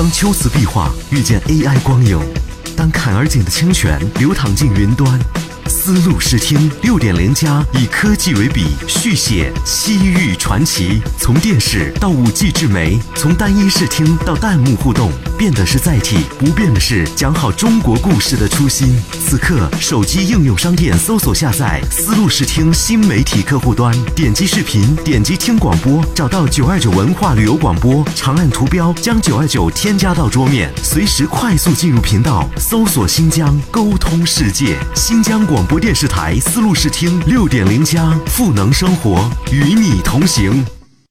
当秋瓷壁画遇见 AI 光影，当坎儿井的清泉流淌进云端，丝路视听6.0+以科技为笔，续写西域传奇。从电视到5G 智媒，从单一视听到弹幕互动，变的是载体，不变的是讲好中国故事的初心。此刻，手机应用商店搜索下载丝路视听新媒体客户端，点击视频，点击听广播，找到929文化旅游广播，长按图标将929添加到桌面，随时快速进入频道，搜索新疆，沟通世界。新疆广播电视台丝路视听6.0+，赋能生活，与你同行。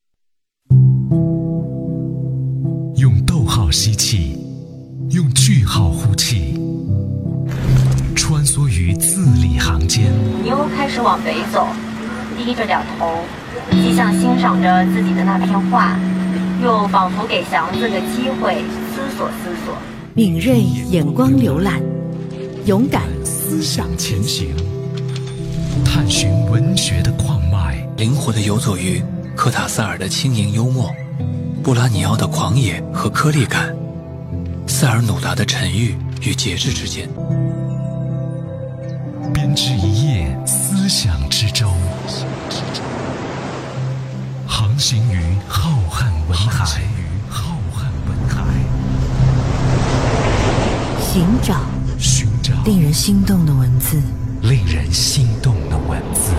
用逗号吸气，用句号呼气，穿梭于字里行间。 牛开始往北走，低着点头，既像欣赏着自己的那片画，又仿佛给祥子个机会思索思索。 敏锐眼光浏览，勇敢思想前行，探寻文学的矿脉， 灵活地游走于科塔萨尔的轻盈幽默，布拉尼奥的狂野和颗粒感，塞尔努达的沉郁与节制之间， 编织一叶思想之舟，航行于浩瀚文海， 寻找令人心动的文字， 令人心动的文字。